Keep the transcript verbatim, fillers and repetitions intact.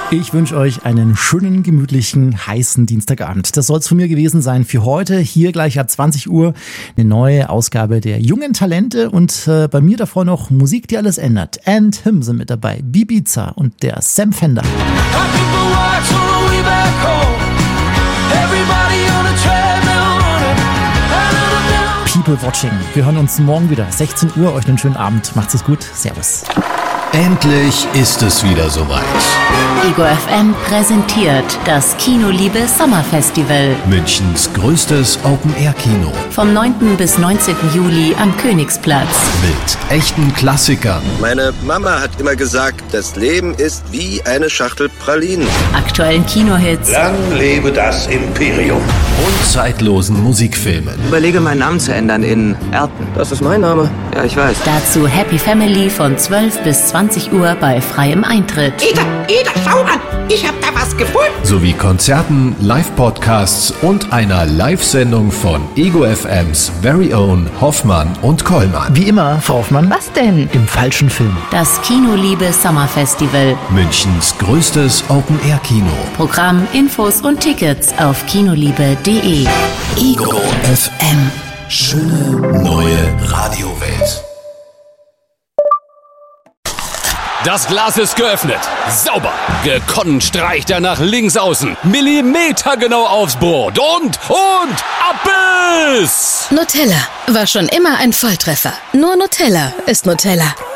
Ich wünsche euch einen schönen, gemütlichen, heißen Dienstagabend. Das soll es von mir gewesen sein für heute. Hier gleich ab zwanzig Uhr eine neue Ausgabe der jungen Talente und äh, bei mir davor noch Musik, die alles ändert. And Him sind mit dabei, Ibiza und der Sam Fender. People Watching. Wir hören uns morgen wieder. sechzehn Uhr. Euch einen schönen Abend. Macht's es gut. Servus. Endlich ist es wieder soweit. Ego F M präsentiert das Kinoliebe Sommerfestival. Münchens größtes Open-Air-Kino. Vom neunten bis neunzehnten Juli am Königsplatz. Mit echten Klassikern. Meine Mama hat immer gesagt, das Leben ist wie eine Schachtel Pralinen. Aktuellen Kinohits. Lang lebe das Imperium. Und zeitlosen Musikfilmen. Überlege, meinen Namen zu ändern in Erten. Das ist mein Name. Ja, ich weiß. Dazu Happy Family von zwölf bis zwanzig Uhr bei freiem Eintritt. Ida, Ida, schau an! Ich hab da was gefunden! Sowie Konzerten, Live-Podcasts und einer Live-Sendung von Ego F Ms Very Own Hoffmann und Kollmann. Wie immer, Frau Hoffmann. Was denn? Im falschen Film. Das Kinoliebe Sommerfestival. Münchens größtes Open-Air-Kino. Programm, Infos und Tickets auf kinoliebe punkt de. Ego F M. Schöne neue Radiowelt. Das Glas ist geöffnet. Sauber. Gekonnt streicht er nach links außen. Millimetergenau aufs Brot. Und, und, ab ist! Nutella war schon immer ein Volltreffer. Nur Nutella ist Nutella.